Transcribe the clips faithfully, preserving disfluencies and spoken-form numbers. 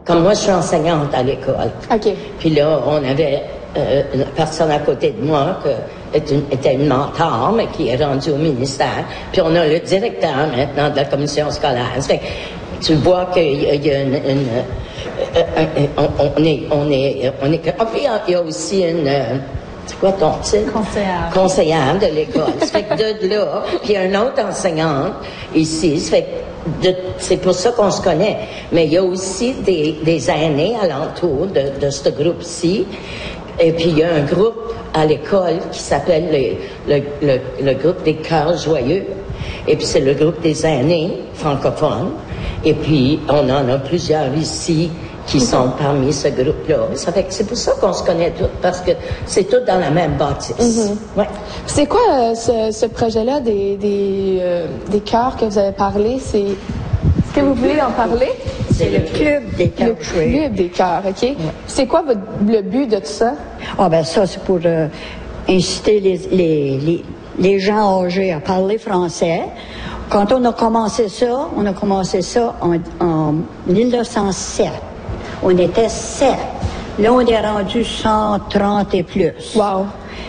comme moi, je suis enseignante à l'école. OK. Puis là, on avait euh, une personne à côté de moi qui était une, était une mentor, mais qui est rendue au ministère. Puis on a le directeur maintenant de la commission scolaire. Ça fait que tu vois qu'il y a, il y a une... une euh, euh, on, on est... On est, on est ah, puis il y a aussi une... Euh, c'est quoi ton titre? Conseillère. Conseillère de l'école. Ça fait que de là, puis un autre enseignante ici. Ça fait que de, c'est pour ça qu'on se connaît. Mais il y a aussi des, des aînés alentour de, de ce groupe-ci. Et puis il y a un groupe à l'école qui s'appelle le, le, le, le groupe des Cœurs Joyeux. Et puis c'est le groupe des aînés francophones. Et puis on en a plusieurs ici qui sont parmi ce groupe-là. Ça fait que c'est pour ça qu'on se connaît tous, parce que c'est tout dans la même bâtisse. Mm-hmm. Ouais. C'est quoi euh, ce, ce projet-là des, des, euh, des chœurs que vous avez parlé? C'est... Est-ce que vous voulez en parler? C'est le club des chœurs. Le club des chœurs, OK. Ouais. C'est quoi votre, le but de tout ça? Ah ben ça, c'est pour euh, inciter les, les, les, les gens âgés à parler français. Quand on a commencé ça, on a commencé ça en, en mille neuf cent sept. On était sept. Là, on est rendu cent trente et plus. Wow.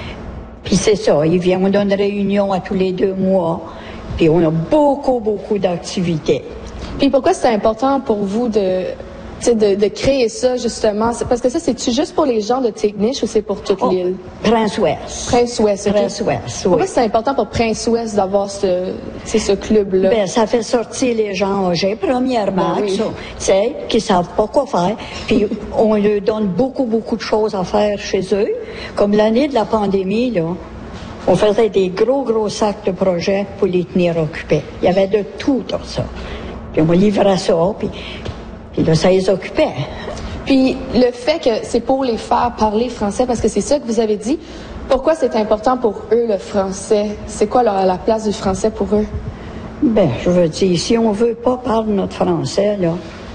Puis c'est ça, il vient, on donne une réunion à tous les deux mois. Puis on a beaucoup, beaucoup d'activités. Puis pourquoi c'est important pour vous de, de, de créer ça, justement? C'est parce que ça, c'est-tu juste pour les gens de Tignish ou c'est pour toute oh, l'île? Prince-Ouest. Prince-Ouest, OK. Prince-Ouest, oui. Pourquoi c'est important pour Prince-Ouest d'avoir ce, ce club-là? Ben, ça fait sortir les gens âgés, premièrement, ben oui. Tu sais, qui savent pas quoi faire. Puis on leur donne beaucoup, beaucoup de choses à faire chez eux. Comme l'année de la pandémie, là, on faisait des gros, gros sacs de projets pour les tenir occupés. Il y avait de tout dans ça. Puis on livrait ça, puis, puis là, ça les occupait. Puis le fait que c'est pour les faire parler français, parce que c'est ça que vous avez dit, pourquoi c'est important pour eux, le français? C'est quoi leur, la place du français pour eux? Ben, je veux dire, si on veut pas parler notre français, là,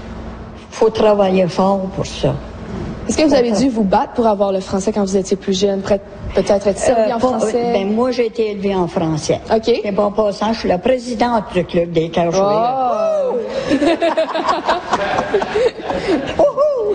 faut travailler fort pour ça. Est-ce que vous avez dû vous battre pour avoir le français quand vous étiez plus jeune? Peut-être être servi euh, en pas, français? Ben, moi, j'ai été élevée en français. OK. Et bon passant, je suis la présidente du Club des Cœurs Joyeux. Oh!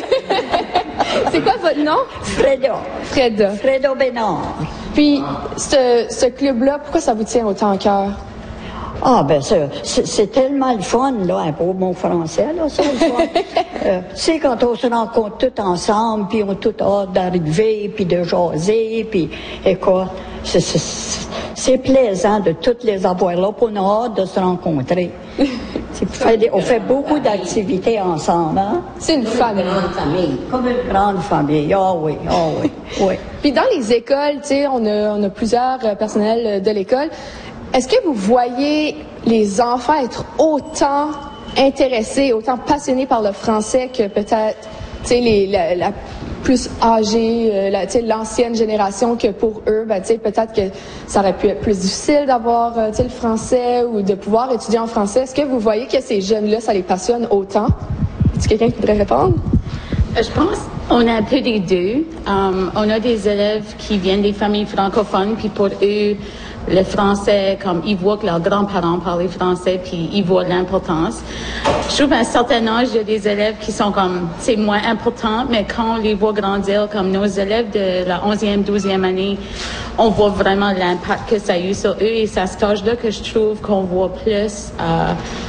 C'est quoi votre nom? Freda. Freda. Freda Bénard. Puis, ce, ce club-là, pourquoi ça vous tient autant à cœur? Ah, ben, c'est, c'est tellement le fun, là, un pauvre mon français, là, ça, le fun. euh, tu sais, quand on se rencontre tous ensemble, puis on a tout hâte d'arriver, puis de jaser, puis, écoute, c'est, c'est, c'est plaisant de toutes les avoir là, puis on a hâte de se rencontrer. C'est, on fait beaucoup d'activités ensemble, hein? C'est une famille. famille. Comme une grande famille, ah oh, oui, ah oh, oui, oui. Puis dans les écoles, tu sais, on a, on a plusieurs personnels de l'école. Est-ce que vous voyez les enfants être autant intéressés, autant passionnés par le français que peut-être, tu sais, les, la, la plus âgée, euh, la, tu sais, l'ancienne génération, que pour eux, ben, tu sais, peut-être que ça aurait pu être plus difficile d'avoir, euh, tu sais, le français ou de pouvoir étudier en français. Est-ce que vous voyez que ces jeunes-là, ça les passionne autant? Est-ce quelqu'un qui voudrait répondre? Je pense qu'on a un peu des deux. Um, on a des élèves qui viennent des familles francophones, puis pour eux, le français, comme ils voient que leurs grands-parents parlaient français, puis ils voient l'importance. Je trouve qu'à un certain âge, il y a des élèves qui sont comme, c'est moins important, mais quand on les voit grandir, comme nos élèves de la onzième, douzième année, on voit vraiment l'impact que ça a eu sur eux, et c'est à cet âge-là que je trouve qu'on voit plus, euh,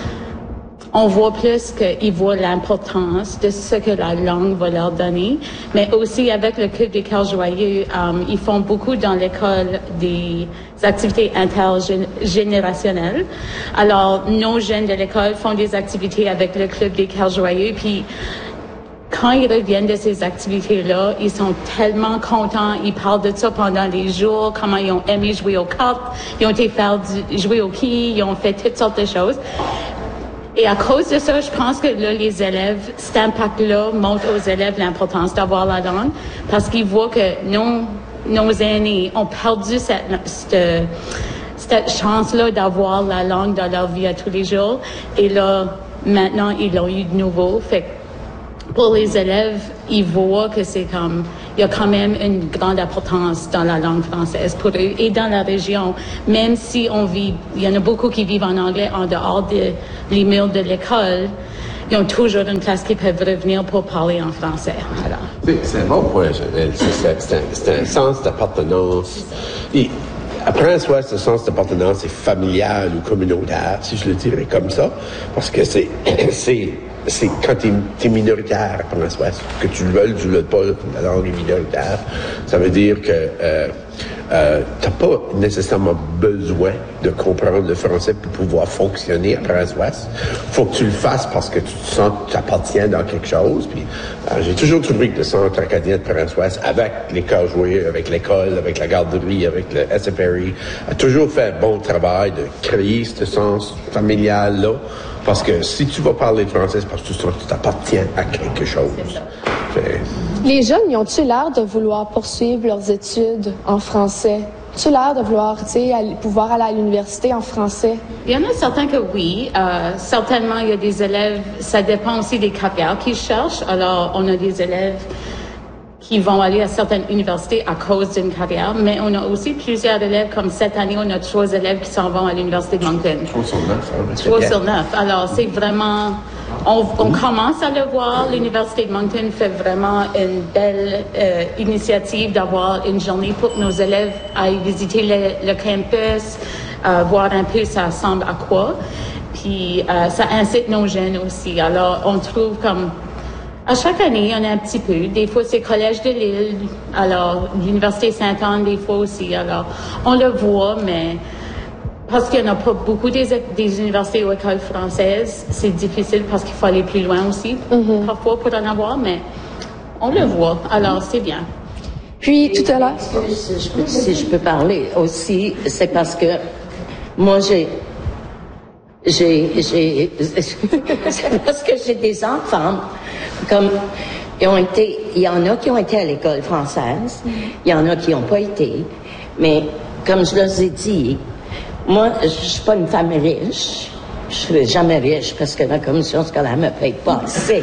on voit plus qu'ils voient l'importance de ce que la langue va leur donner, mais aussi avec le Club des Cœurs Joyeux, um, ils font beaucoup dans l'école des activités intergénérationnelles. Alors, nos jeunes de l'école font des activités avec le Club des Cœurs Joyeux, puis quand ils reviennent de ces activités-là, ils sont tellement contents, ils parlent de ça pendant des jours, comment ils ont aimé jouer aux cartes, ils ont été faire du, jouer au quilles, ils ont fait toutes sortes de choses. Et à cause de ça, je pense que là, les élèves, cet impact-là montre aux élèves l'importance d'avoir la langue, parce qu'ils voient que nos, nos aînés ont perdu cette, cette, cette chance-là d'avoir la langue dans leur vie à tous les jours. Et là, maintenant, ils l'ont eu de nouveau. Fait que pour les élèves, ils voient que c'est comme, il y a quand même une grande importance dans la langue française pour eux et dans la région. Même si on vit, il y en a beaucoup qui vivent en anglais en dehors des murs de l'école, ils ont toujours une place qu'ils peuvent revenir pour parler en français. Alors. C'est, c'est un bon point, Janelle. C'est, c'est, c'est, un, c'est un sens d'appartenance. Et, à Prince-Ouest, le sens d'appartenance est familial ou communautaire, si je le dirais comme ça, parce que c'est, c'est, c'est quand t'es, t'es minoritaire à Prince-Ouest, que tu le veuilles, tu le veux pas, la langue est minoritaire, ça veut dire que euh, euh, t'as pas nécessairement besoin de comprendre le français pour pouvoir fonctionner à Prince-Ouest. Faut que tu le fasses parce que tu te sens que tu appartiens dans quelque chose. Puis euh, j'ai toujours trouvé que le centre acadien de Prince-Ouest, avec les cas joués, avec l'école, avec la garderie, avec le S F R I, a toujours fait un bon travail de créer ce sens familial-là. Parce que si tu vas parler français, c'est parce que tu sens que tu t'appartiens à quelque chose. Fait... Les jeunes, ils ont-ils l'air de vouloir poursuivre leurs études en français? Ont-ils l'air de vouloir, tu sais, pouvoir aller à l'université en français? Il y en a certains que oui. Euh, certainement, il y a des élèves, ça dépend aussi des carrières qu'ils cherchent. Alors, on a des élèves qui vont aller à certaines universités à cause d'une carrière, mais on a aussi plusieurs élèves, comme cette année, on a trois élèves qui s'en vont à l'université de Moncton. Trois sur neuf, hein, Trois sur neuf. Alors, c'est vraiment... On, on commence à le voir. L'université de Moncton fait vraiment une belle euh, initiative d'avoir une journée pour que nos élèves aillent visiter le, le campus, euh, voir un peu ça ressemble à quoi. Puis, euh, ça incite nos jeunes aussi. Alors, on trouve comme... À chaque année, on a un petit peu. Des fois, c'est Collège de Lille. Alors, l'Université Sainte-Anne, des fois aussi. Alors, on le voit, mais parce qu'il n'y en a pas beaucoup des, des universités ou écoles françaises, c'est difficile parce qu'il faut aller plus loin aussi, mm-hmm. parfois, pour en avoir, mais on le voit. Alors, c'est bien. Puis, tout à l'heure... Si je, peux, si je peux parler aussi, c'est parce que moi, j'ai... J'ai, j'ai, c'est parce que j'ai des enfants, comme, ils ont été, il y en a qui ont été à l'école française, il y en a qui n'ont pas été, mais comme je leur ai dit, moi, je suis pas une femme riche, je serai jamais riche parce que la commission scolaire me paye pas assez.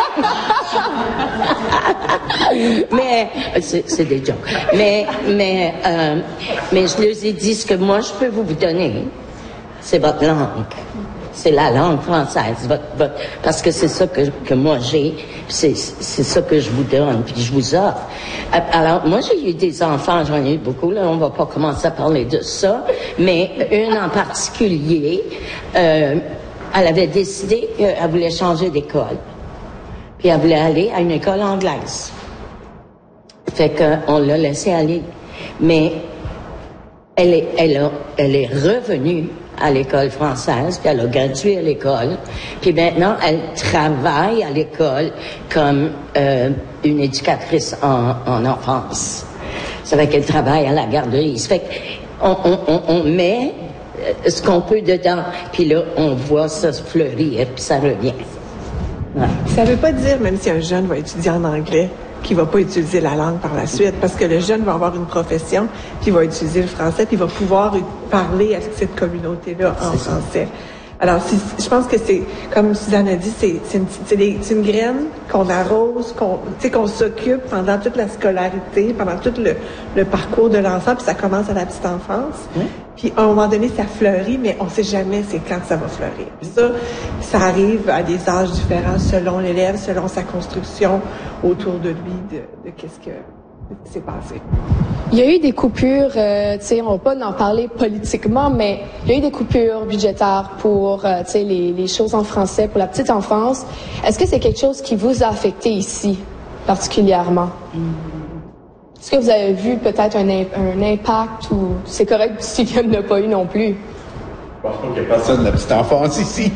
mais, c'est, c'est des jokes. Mais, mais, euh, mais je leur ai dit, ce que moi je peux vous donner, c'est votre langue. C'est la langue française. Votre, votre, parce que c'est ça que, que moi j'ai. C'est, c'est ça que je vous donne, puis je vous offre. Alors, moi, j'ai eu des enfants, j'en ai eu beaucoup, là, on va pas commencer à parler de ça, mais une en particulier, euh, elle avait décidé qu'elle voulait changer d'école. Puis elle voulait aller à une école anglaise. Fait qu'on l'a laissé aller. Mais elle est, elle a, elle est revenue à l'école française, puis elle a gradué à l'école, puis maintenant elle travaille à l'école comme euh, une éducatrice en, en enfance. Ça fait qu'elle travaille à la garderie. Ça fait qu'on on, on, on met ce qu'on peut dedans, puis là on voit ça se fleurir, puis ça revient. Ouais. Ça veut pas dire, même si un jeune va étudier en anglais, qu'il va pas utiliser la langue par la suite, parce que le jeune va avoir une profession, puis il va utiliser le français, puis il va pouvoir parler à cette communauté-là en français. Alors, si, je pense que c'est, comme Suzanne a dit, c'est, c'est, une, c'est, des, c'est une graine qu'on arrose, qu'on, tu sais, qu'on s'occupe pendant toute la scolarité, pendant tout le, le parcours de l'enfant, puis ça commence à la petite enfance. Oui. Puis à un moment donné, ça fleurit, mais on sait jamais c'est quand ça va fleurir. Puis ça, ça arrive à des âges différents selon l'élève, selon sa construction autour de lui, de, de qu'est-ce que s'est passé. Il y a eu des coupures, euh, tu sais, on va pas en parler politiquement, mais il y a eu des coupures budgétaires pour, euh, tu sais, les, les choses en français pour la petite enfance. Est-ce que c'est quelque chose qui vous a affecté ici, particulièrement? Mm. Est-ce que vous avez vu peut-être un, un impact ou c'est correct si il n'y en a pas eu non plus? Je pense pas qu'il y a personne de la petite enfance ici.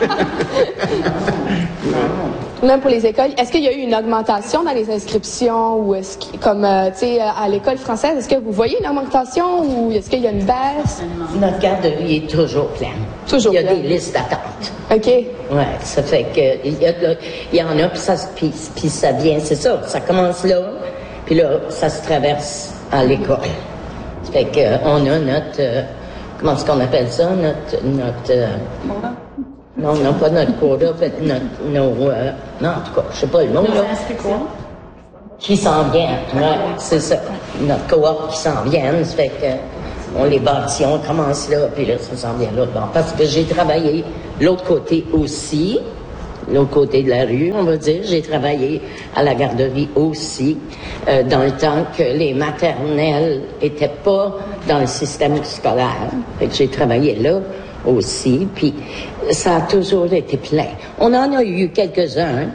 Même pour les écoles, est-ce qu'il y a eu une augmentation dans les inscriptions ou est-ce que, comme euh, tu sais, à l'école française, est-ce que vous voyez une augmentation ou est-ce qu'il y a une baisse? Notre garderie est toujours pleine. Toujours Il y a pleine. des listes d'attente. OK. Ouais, ça fait que il y, a, il y en a puis ça puis, puis ça vient, c'est ça, ça commence là, puis là ça se traverse à l'école. Ça fait que euh, on a notre euh, comment est-ce qu'on appelle ça, notre notre euh, non, non, pas notre quota, fait notre, nos, euh, non, en tout cas, je sais pas le nom, là. Qui s'en viennent, ouais, c'est ça. Notre cohorte qui s'en viennent, ça fait que, on les bâtit, on commence là, puis là, ça s'en vient là. Bon, parce que j'ai travaillé l'autre côté aussi, l'autre côté de la rue, on va dire. J'ai travaillé à la garderie aussi, euh, dans le temps que les maternelles étaient pas dans le système scolaire. Fait que j'ai travaillé là aussi, puis ça a toujours été plein. On en a eu quelques-uns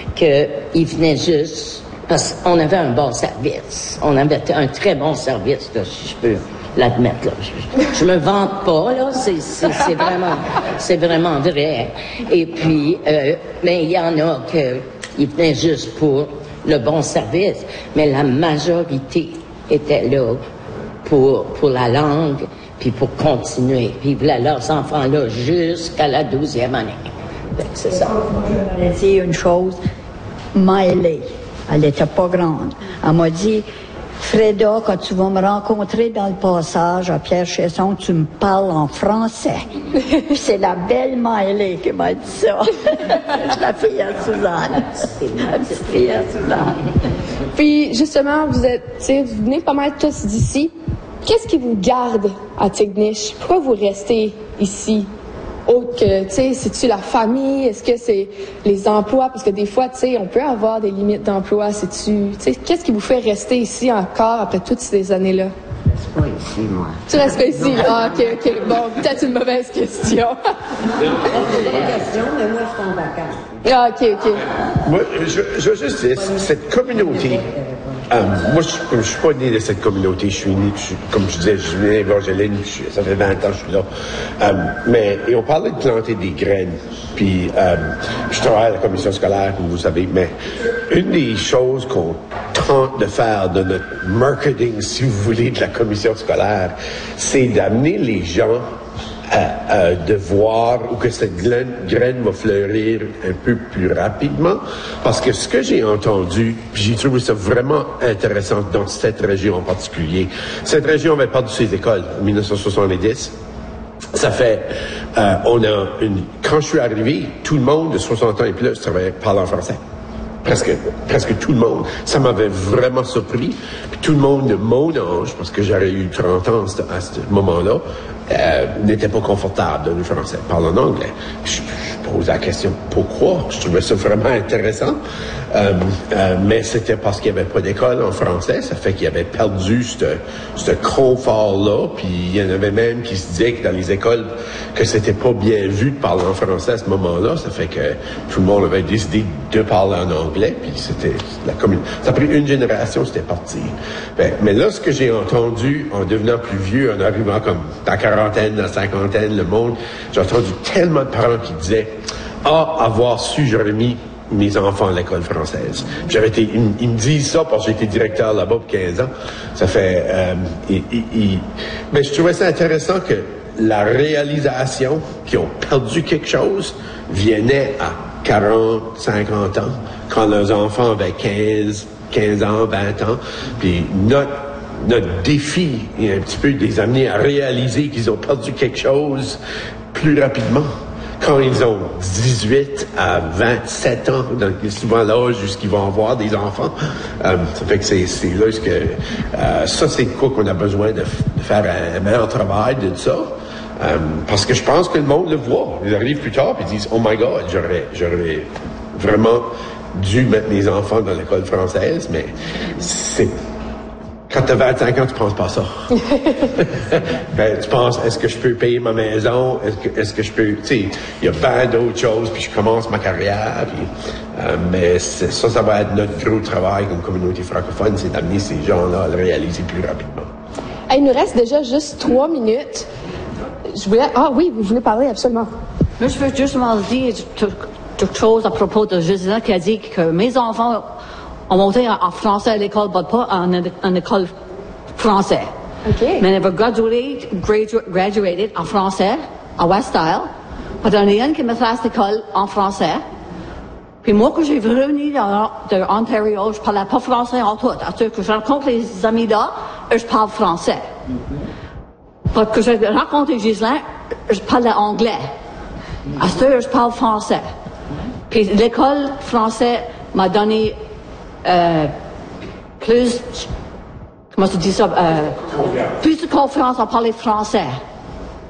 qui venaient juste parce qu'on avait un bon service. On avait un très bon service, là, si je peux l'admettre, là. Je, je me vante pas, là. C'est, c'est, c'est vraiment, c'est vraiment vrai. Et puis, euh, mais il y en a qui venaient juste pour le bon service. Mais la majorité était là pour, pour la langue, puis pour continuer. Puis ils voulaient leurs enfants là jusqu'à la douzième année. C'est ça. Je vais dire une chose. Maëlée, elle n'était pas grande. Elle m'a dit, Freda, quand tu vas me rencontrer dans le passage à Pierre-Chesson, tu me parles en français. Puis c'est la belle Maëlée qui m'a dit ça. La fille à Suzanne. La petite fille à Suzanne. Puis justement, vous êtes, tu sais, vous venez pas mal tous d'ici. Qu'est-ce qui vous garde à Tignish? Pourquoi vous restez ici? Autre que, tu sais, c'est-tu la famille? Est-ce que c'est les emplois? Parce que des fois, tu sais, on peut avoir des limites d'emploi. C'est-tu, tu sais, qu'est-ce qui vous fait rester ici encore après toutes ces années-là? Je reste pas ici, moi. Tu restes pas ici? Ah, OK, OK. Bon, peut-être une mauvaise question. C'est une question, mais moi, je suis en vacances. Ah, OK, OK. Moi, je, je veux juste dire, cette communauté, euh, moi, je ne suis pas né de cette communauté. Je suis né, je suis, comme je disais, je suis né à Evangeline, ça fait vingt ans que je suis là. Euh, mais, et on parlait de planter des graines. Puis, euh, je travaille à la commission scolaire, comme vous savez, mais une des choses qu'on tente de faire de notre marketing, si vous voulez, de la commission scolaire, c'est d'amener les gens À, à, de voir où que cette graine, graine va fleurir un peu plus rapidement. Parce que ce que j'ai entendu, puis j'ai trouvé ça vraiment intéressant dans cette région en particulier, cette région avait perdu ses écoles en dix-neuf cent soixante-dix. Ça fait, euh, on a une, quand je suis arrivé, tout le monde de soixante ans et plus travaillait, parlait en français. Presque, presque tout le monde. Ça m'avait vraiment surpris. Puis tout le monde de mon âge, parce que j'aurais eu trente ans à ce moment-là, euh, n'était pas confortable de le français, parle en anglais. Je, je pose la question pourquoi. Je trouvais ça vraiment intéressant. Euh, euh, mais c'était parce qu'il n'y avait pas d'école en français. Ça fait qu'il avait perdu ce ce confort-là. Puis il y en avait même qui se disaient que dans les écoles, que c'était pas bien vu de parler en français à ce moment-là. Ça fait que tout le monde avait décidé de parler en anglais. Puis c'était la commune. Ça a pris une génération, c'était parti. Ben, mais là, ce que j'ai entendu en devenant plus vieux, en arrivant comme dans la quarantaine, dans la cinquantaine, le monde, j'ai entendu tellement de parents qui disaient « Ah, avoir su, j'aurais mis mes enfants à l'école française. » J'avais été, ils, ils me disent ça parce que j'ai été directeur là-bas pour quinze ans. Ça fait... Euh, et, et, et, mais je trouvais ça intéressant que la réalisation qu'ils ont perdu quelque chose venait à quarante, cinquante ans, quand leurs enfants avaient quinze, quinze ans, vingt ans. Puis notre, notre défi est un petit peu de les amener à réaliser qu'ils ont perdu quelque chose plus rapidement. Quand ils ont dix-huit à vingt-sept ans, donc souvent l'âge jusqu'ils vont avoir des enfants, euh, ça fait que c'est, c'est là que euh, ça, c'est quoi qu'on a besoin de, f- de faire un meilleur travail de ça. Euh, parce que je pense que le monde le voit. Ils arrivent plus tard et ils disent « Oh my God, j'aurais, j'aurais vraiment dû mettre mes enfants dans l'école française, mais c'est... » Quand tu as vingt-cinq ans, tu penses pas ça. Ben, tu penses, est-ce que je peux payer ma maison? Est-ce que, est-ce que je peux... Tu sais, il y a bien d'autres choses, puis je commence ma carrière. Puis, euh, mais c'est, ça, ça va être notre gros travail comme communauté francophone, c'est d'amener ces gens-là à le réaliser plus rapidement. Hey, il nous reste déjà juste trois minutes. Je voulais... Ah oui, vous voulez parler, absolument. Moi, je veux justement dire quelque chose à propos de Gisela qui a dit que mes enfants ont monté en français à l'école, mais pas en, en école français. OK. Mais elle avait gradué, gradu, graduated en français à West Isle. Puis il y en a une qui me fait l'école en français. Puis moi, quand j'ai venu de Ontario, je parlais pas français en tout. Alors que je rencontre les amis là, je parle français. Parce que j'ai rencontré Ghislain, je parlais anglais. À ce moment, je parle français. Puis l'école française m'a donné euh, plus, comment se dit ça, euh, plus de confiance à parler français.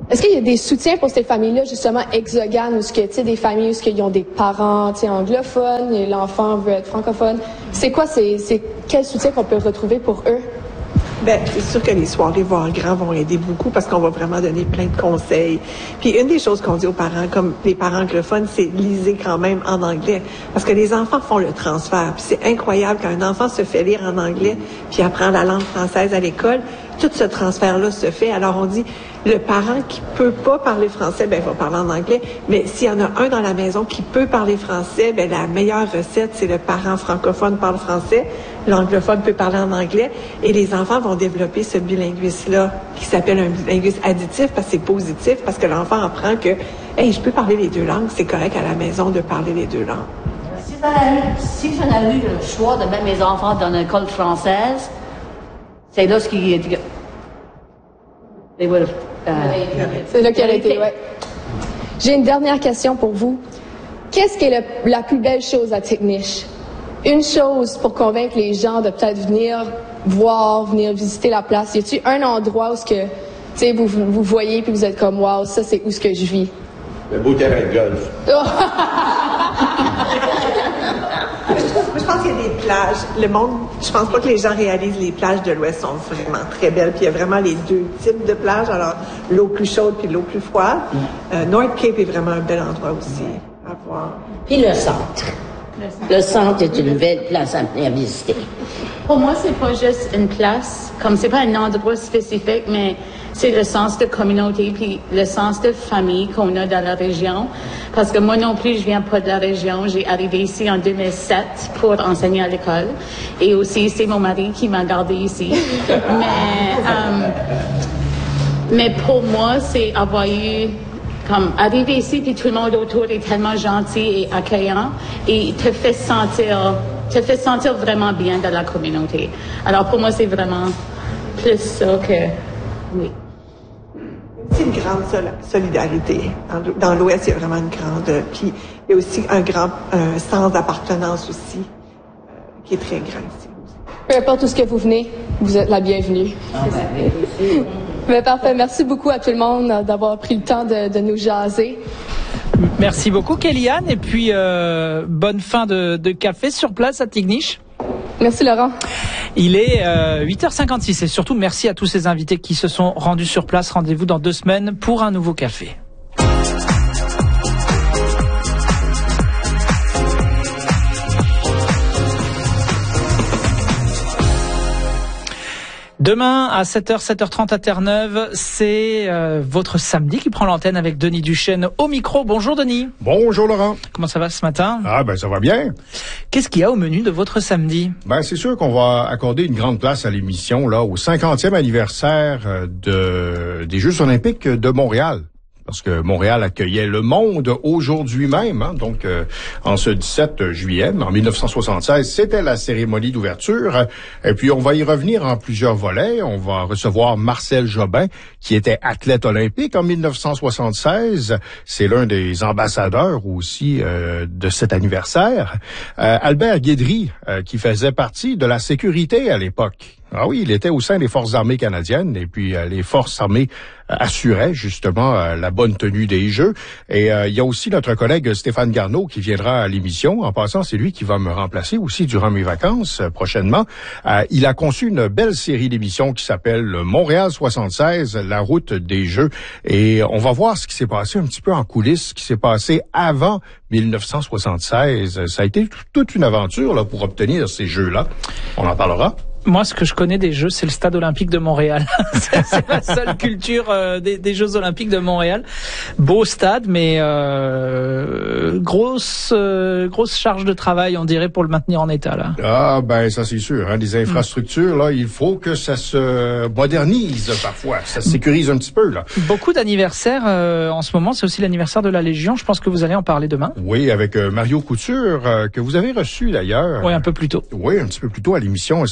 Est-ce qu'il y a des soutiens pour ces familles-là, justement, exoganes, où ce que, tu sais, des familles où ils ont des parents, tu sais, anglophones, et l'enfant veut être francophone? C'est quoi, c'est, c'est quel soutien qu'on peut retrouver pour eux? Ben, c'est sûr que les soirées Voir grand vont aider beaucoup parce qu'on va vraiment donner plein de conseils. Puis une des choses qu'on dit aux parents, comme les parents anglophones, c'est lisez quand même en anglais. Parce que les enfants font le transfert. Puis c'est incroyable quand un enfant se fait lire en anglais puis apprend la langue française à l'école. Tout ce transfert-là se fait. Alors on dit, le parent qui peut pas parler français, ben il va parler en anglais. Mais s'il y en a un dans la maison qui peut parler français, ben la meilleure recette, c'est le parent francophone parle français, l'anglophone peut parler en anglais, et les enfants vont développer ce bilinguisme-là qui s'appelle un bilinguisme additif parce que c'est positif, parce que l'enfant apprend que, hey, je peux parler les deux langues, c'est correct à la maison de parler les deux langues. Si j'avais eu, si j'avais eu le choix de mettre mes enfants dans une école française, c'est là ce qui est. They would have, uh, C'est là qu'il a été, ouais. J'ai une dernière question pour vous. Qu'est-ce qui est le, la plus belle chose à Tignish? Une chose pour convaincre les gens de peut-être venir voir, venir visiter la place. Y a-t-il un endroit où ce que, tu sais, vous, vous voyez puis vous êtes comme, wow, ça c'est où ce que je vis? Le beau terrain de golf. Je pense qu'il y a des plages. Le monde, je pense pas que les gens réalisent les plages de l'Ouest sont vraiment très belles. Puis il y a vraiment les deux types de plages. Alors, l'eau plus chaude puis l'eau plus froide. Euh, North Cape est vraiment un bel endroit aussi à voir. Puis le centre. Le centre est une belle place à venir visiter. Pour moi, c'est pas juste une place, comme c'est pas un endroit spécifique, mais c'est le sens de communauté puis le sens de famille qu'on a dans la région. Parce que moi non plus, je viens pas de la région. J'ai arrivé ici en deux mille sept pour enseigner à l'école. Et aussi, c'est mon mari qui m'a gardé ici. mais, euh, mais pour moi, c'est avoir eu comme arriver ici puis tout le monde autour est tellement gentil et accueillant et te fait sentir te fait sentir vraiment bien dans la communauté. Alors pour moi c'est vraiment plus ça que oui. C'est une grande sol- solidarité. Dans l'Ouest, il y a vraiment une grande. Puis il y a aussi un grand un sens d'appartenance aussi euh, qui est très grand ici. Peu importe où ce que vous venez, vous êtes la bienvenue. Ah, ben, Mais parfait. Merci beaucoup à tout le monde d'avoir pris le temps de, de nous jaser. Merci beaucoup, Kellyanne. Et puis, euh, bonne fin de, de café sur place à Tignish. Merci, Laurent. Il est euh, huit heures cinquante-six et surtout, merci à tous ces invités qui se sont rendus sur place. Rendez-vous dans deux semaines pour un nouveau café. Demain, à sept heures, sept heures trente à Terre-Neuve, c'est euh, votre samedi qui prend l'antenne avec Denis Duchesne au micro. Bonjour Denis. Bonjour Laurent. Comment ça va ce matin? Ah ben ça va bien. Qu'est-ce qu'il y a au menu de votre samedi? Ben c'est sûr qu'on va accorder une grande place à l'émission là au cinquantième anniversaire de des Jeux olympiques de Montréal. Parce que Montréal accueillait le monde aujourd'hui même, hein, donc euh, en ce dix-sept juillet, en mille neuf cent soixante-seize, c'était la cérémonie d'ouverture. Et puis on va y revenir en plusieurs volets. On va recevoir Marcel Jobin, qui était athlète olympique en mille neuf cent soixante-seize. C'est l'un des ambassadeurs aussi euh, de cet anniversaire. Euh, Albert Guédry, euh, qui faisait partie de la sécurité à l'époque. Ah oui, il était au sein des Forces armées canadiennes et puis euh, les Forces armées euh, assuraient justement euh, la bonne tenue des Jeux. Et euh, il y a aussi notre collègue Stéphane Garneau qui viendra à l'émission. En passant, c'est lui qui va me remplacer aussi durant mes vacances euh, prochainement. Euh, il a conçu une belle série d'émissions qui s'appelle Montréal soixante-seize, la route des Jeux. Et on va voir ce qui s'est passé un petit peu en coulisses, ce qui s'est passé avant mille neuf cent soixante-seize. Ça a été toute une aventure là pour obtenir ces Jeux-là. On en parlera. Moi, ce que je connais des Jeux, c'est le Stade olympique de Montréal. c'est, c'est ma seule culture euh, des, des Jeux olympiques de Montréal. Beau stade, mais euh, grosse euh, grosse charge de travail, on dirait, pour le maintenir en état là. Ah ben ça c'est sûr. Hein, les infrastructures là, il faut que ça se modernise parfois, ça se sécurise un petit peu là. Beaucoup d'anniversaires euh, en ce moment. C'est aussi l'anniversaire de la Légion. Je pense que vous allez en parler demain. Oui, avec euh, Mario Couture euh, que vous avez reçu d'ailleurs. Oui, un peu plus tôt. Oui, un petit peu plus tôt à l'émission ce matin. Donc,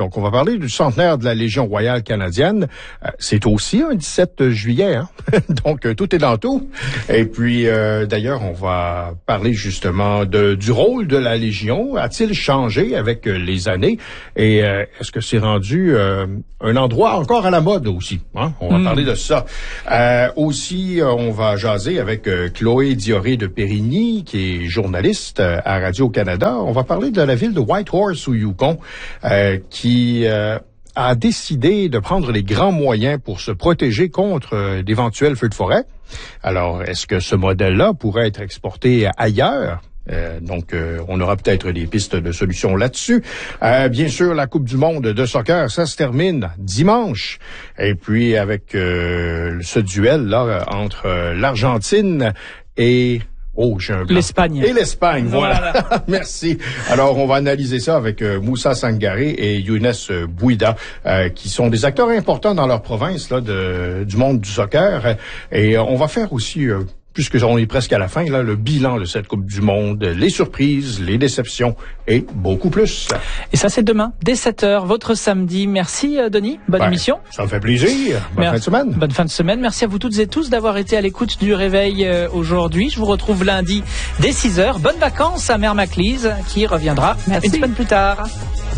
Donc, on va parler du centenaire de la Légion royale canadienne. Euh, c'est aussi un dix-sept juillet, hein? Donc, euh, tout est dans tout. Et puis, euh, d'ailleurs, on va parler justement de, du rôle de la Légion. A-t-il changé avec euh, les années? Et euh, est-ce que c'est rendu euh, un endroit encore à la mode aussi? Hein? On va mmh. parler de ça. Euh, aussi, euh, on va jaser avec euh, Chloé Dioré de Périgny, qui est journaliste euh, à Radio-Canada. On va parler de la ville de Whitehorse au Yukon, euh, qui euh, a décidé de prendre les grands moyens pour se protéger contre euh, d'éventuels feux de forêt. Alors, est-ce que ce modèle-là pourrait être exporté ailleurs? Euh, donc, euh, on aura peut-être des pistes de solutions là-dessus. Euh, bien sûr, la Coupe du monde de soccer, ça se termine dimanche. Et puis, avec euh, ce duel-là entre euh, l'Argentine et... Oh, j'ai un blanc. L'Espagne. Et l'Espagne, voilà. voilà. Merci. Alors, on va analyser ça avec euh, Moussa Sangaré et Younes Bouida, euh, qui sont des acteurs importants dans leur province là, de, du monde du soccer. Et euh, on va faire aussi... Euh, puisque on est presque à la fin, là, le bilan de cette Coupe du monde, les surprises, les déceptions et beaucoup plus. Et ça, c'est demain, dès sept heures, votre samedi. Merci, Denis. Bonne ben, émission. Ça me fait plaisir. Bonne Merci. fin de semaine. Bonne fin de semaine. Merci à vous toutes et tous d'avoir été à l'écoute du Réveil euh, aujourd'hui. Je vous retrouve lundi dès six heures. Bonnes vacances à Mère Maclise, qui reviendra Merci. une semaine plus tard.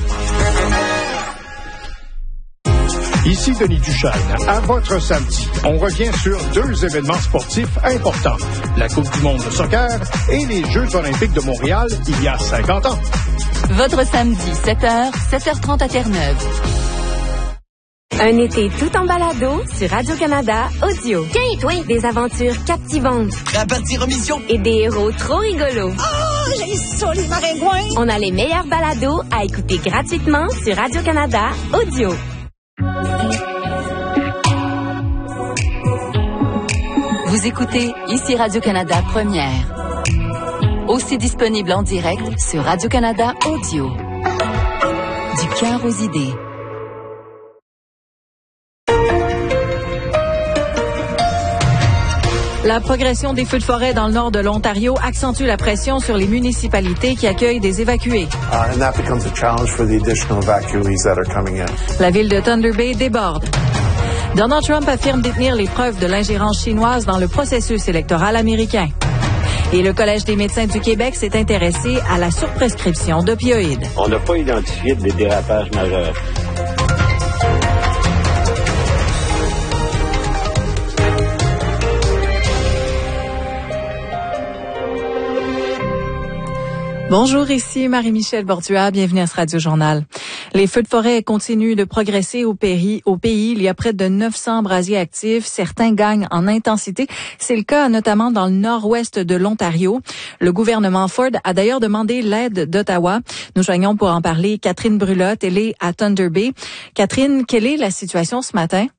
Ici Denis Duchesne. À votre samedi, on revient sur deux événements sportifs importants. La Coupe du monde de soccer et les Jeux olympiques de Montréal il y a cinquante ans. Votre samedi, sept heures, sept heures trente à Terre-Neuve. Un été tout en balado sur Radio-Canada Audio. Tiens, toi, des aventures captivantes. La partie remission. Et des héros trop rigolos. Oh, j'ai ça, les maringouins. On a les meilleurs balados à écouter gratuitement sur Radio-Canada Audio. Vous écoutez ici Radio-Canada Première. Aussi disponible en direct sur Radio-Canada Audio. Du cœur aux idées. La progression des feux de forêt dans le nord de l'Ontario accentue la pression sur les municipalités qui accueillent des évacués. Uh, and that becomes a challenge for the additional evacuees that are coming in. La ville de Thunder Bay déborde. Donald Trump affirme détenir les preuves de l'ingérence chinoise dans le processus électoral américain. Et le Collège des médecins du Québec s'est intéressé à la surprescription d'opioïdes. On n'a pas identifié de dérapage majeur. Bonjour, ici Marie-Michel Borduas, bienvenue à ce Radio-Journal. Les feux de forêt continuent de progresser au pays. Au pays, il y a près de neuf cents brasiers actifs. Certains gagnent en intensité. C'est le cas notamment dans le nord-ouest de l'Ontario. Le gouvernement Ford a d'ailleurs demandé l'aide d'Ottawa. Nous joignons pour en parler Catherine Brulotte. Elle est à Thunder Bay. Catherine, quelle est la situation ce matin?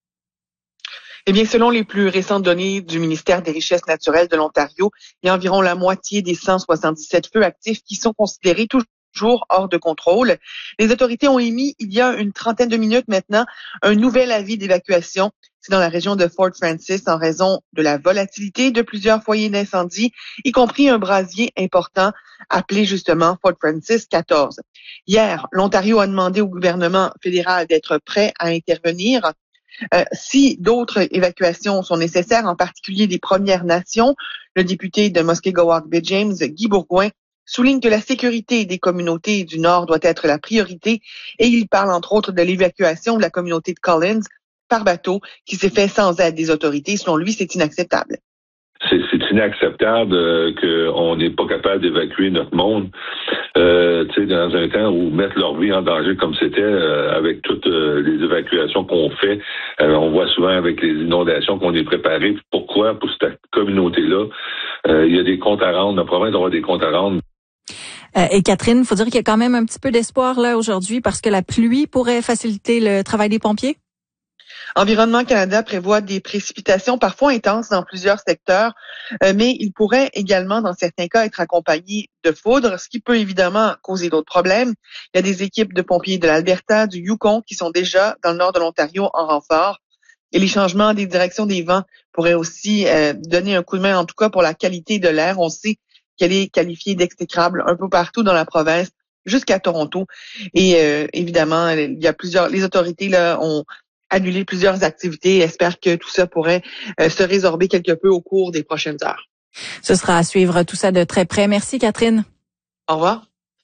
Eh bien, selon les plus récentes données du ministère des Richesses naturelles de l'Ontario, il y a environ la moitié des cent soixante-dix-sept feux actifs qui sont considérés toujours hors de contrôle. Les autorités ont émis, il y a une trentaine de minutes maintenant, un nouvel avis d'évacuation. C'est dans la région de Fort Francis en raison de la volatilité de plusieurs foyers d'incendie, y compris un brasier important appelé justement Fort Francis quatorze. Hier, l'Ontario a demandé au gouvernement fédéral d'être prêt à intervenir. Euh, si d'autres évacuations sont nécessaires, en particulier des Premières Nations, le député de Muskego-Walk-Bay James, Guy Bourgouin, souligne que la sécurité des communautés du Nord doit être la priorité et il parle entre autres de l'évacuation de la communauté de Collins par bateau qui s'est fait sans aide des autorités. Selon lui, c'est inacceptable. C'est, c'est inacceptable euh, qu'on n'est pas capable d'évacuer notre monde, euh, tu sais, dans un temps où mettre leur vie en danger comme c'était euh, avec toutes euh, les évacuations qu'on fait. Euh, on voit souvent avec les inondations qu'on est préparé. Pourquoi? Pour cette communauté-là, euh, il y a des comptes à rendre. La province doit avoir des comptes à rendre. Euh, et Catherine, il faut dire qu'il y a quand même un petit peu d'espoir là aujourd'hui parce que la pluie pourrait faciliter le travail des pompiers? Environnement Canada prévoit des précipitations parfois intenses dans plusieurs secteurs, euh, mais il pourrait également, dans certains cas, être accompagné de foudre, ce qui peut évidemment causer d'autres problèmes. Il y a des équipes de pompiers de l'Alberta, du Yukon, qui sont déjà dans le nord de l'Ontario en renfort. Et les changements des directions des vents pourraient aussi euh, donner un coup de main, en tout cas pour la qualité de l'air. On sait qu'elle est qualifiée d'exécrable un peu partout dans la province jusqu'à Toronto. Et euh, évidemment, il y a plusieurs, les autorités là ont annulé plusieurs activités et espèrent que tout ça pourrait euh, se résorber quelque peu au cours des prochaines heures. Ce sera à suivre tout ça de très près. Merci Catherine. Au revoir.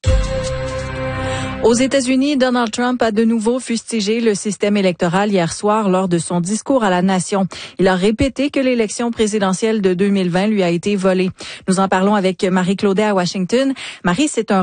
Aux États-Unis, Donald Trump a de nouveau fustigé le système électoral hier soir lors de son discours à la nation. Il a répété que l'élection présidentielle de deux mille vingt lui a été volée. Nous en parlons avec Marie Claudet à Washington. Marie, c'est un